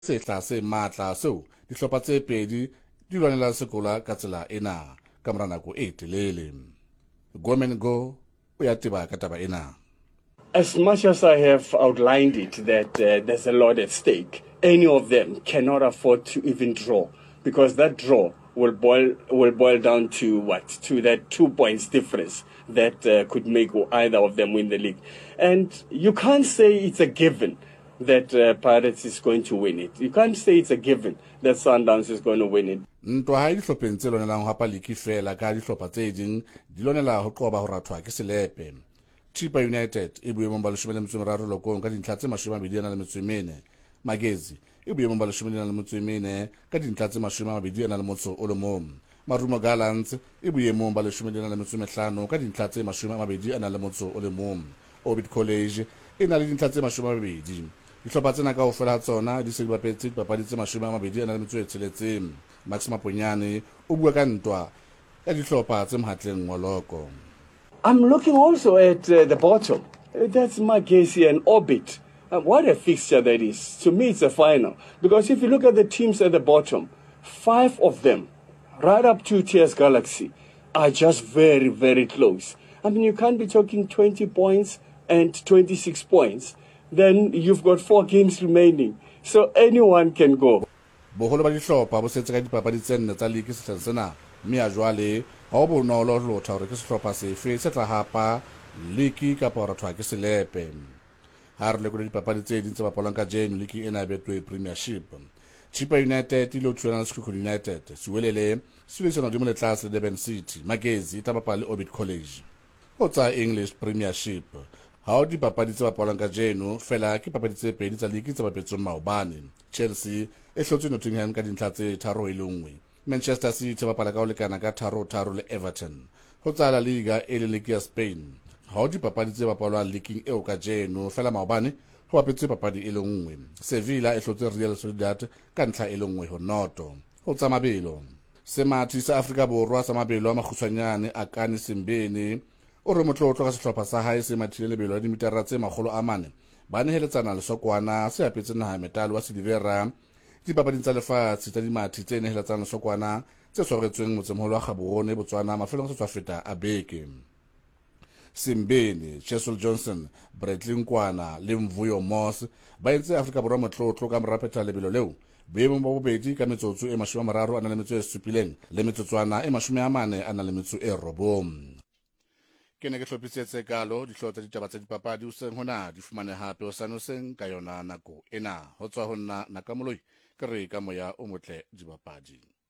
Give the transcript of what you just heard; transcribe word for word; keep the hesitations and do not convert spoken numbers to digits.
Sehla se matla seo dihlopha tse pedi di lwanela sekola ka tsela ena ka mora nako e telele. Gomen Go o ya teba ka taba ena. As much as I have outlined it, that uh, there's a lot at stake, any of them cannot afford to even draw, because that draw will boil will boil down to what? To that two points difference that uh, could make either of them win the league. And you can't say it's a given that uh, Pirates is going to win it. You can't say it's a given that Sundowns is going to win it. Ntwa ha dihlopheng tse lonelang hapa liki fela ka dihlopha tse ding di lonela ho qoba ho rathwa ke selepe. Chippa United e boemong ba leshome le metso e meraro Lekong ka dintlha tse mashome a mabedi a nang le metso e mene. Magezi e boemong ba leshome le nang le metso e mene ka dintlha tse mashome a mabedi a nang le motso o le mong. Marumo Gallants e boemong ba leshome le nang le metso e mehlano ka dintlha tse mashome a mabedi a nang le motso o le mong. Orbit College e na le dintlha tse mashome a mabedi. Dihlopha tsena kaofela ha tsona di se di bapetse dipapadi tse mashome a mabedi a nang le metso e tsheletseng. Max Maponyane o bua ka ntwa ya dihlopha tse mohatleng ngoloko. I'm looking also at uh, the bottom. Uh, That's Magesi and Orbit. Uh, what a fixture that is. To me, it's a final. Because if you look at the teams at the bottom, five of them, right up to T S Galaxy, are just very, very close. I mean, you can't be talking twenty points and twenty-six points. Then you've got four games remaining. So anyone can go. Boholo ba dihlopha bo setse ka dipapadi tse nne tsa league sehleng sena, mme a jwale ha ho bonolo ho lotha hore ke sehlopha sefe se tla hapa league kapa ho rathwa ke selepe. Ha re lekola dipapadi tse ding tse bapalwang ka jeno league ena ya Betway Premiership. Chippa United ile ho thuana le Sekhukhune United, Siwelele se le sena di mo le tlase le Durban City. Magezi e tla bapala le Orbit College. Ho tsa English Premiership, ha o dipapadi tse bapalwang ka jeno fela ke papadi tse pedi tsa league tse bapetsweng maobane. Chelsea e hlotswe Nottingham ka dintlha tse tharo e le nngwe. Manchester City bapala ka ho lekana ka tharo tharo le Everton. Ho tsa La Liga e le league ya Spain, ha o dipapadi tse bapalwang leagueng eo ka jeno fela maobane ho bapetswe papadi e le nngwe. Sevilla e hlotswe Real Sociedad ka ntlha e le nngwe ho noto. Ho tsa mabelo, semathi sa Afrika Borwa sa mabelo a makgutshwanyane a Kani Simbeni o re motlotlo ka sehlopha sa hae se mathile lebelo la dimitara tse makgolo a mane ba neheletsana lesokwana se apetse naha metalo wa Silivera dipapading tsa lefatshe tsa dimathi tse neheletsana lesokwana tse tshwaretsweng motsemoholo wa Gaborone Botswana mafelong se tswa feta a beke. Simbeni, Chesil Johnson, Bradley Nkwana le Mvuyo Moss ba entse Afrika Borwa motlotlo ka mora pheta lebelo leo boemong ba bobedi ka metsotso e mashome a mararo a nang le metso e supileng le metsotswana e mashome a mane a nang le metso e robong. Ke ne ke hlophisetse kalo dihlopha tsa ditaba tsa dipapadi o seng hona di fumane hape o sanoseng ka yona nako ena ho tswa ho nna Nakamoloi ke re ka moya o motle dibapadi.